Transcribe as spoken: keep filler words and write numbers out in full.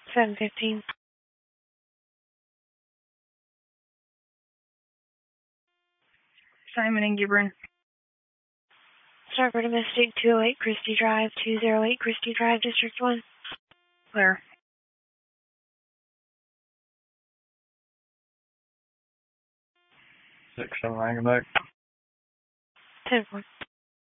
seven fifteen. Simon and Gibran. Start for domestic two oh eight Christie Drive, two oh eight Christie Drive, District one. Clear. Six, seven, hang back. ten four.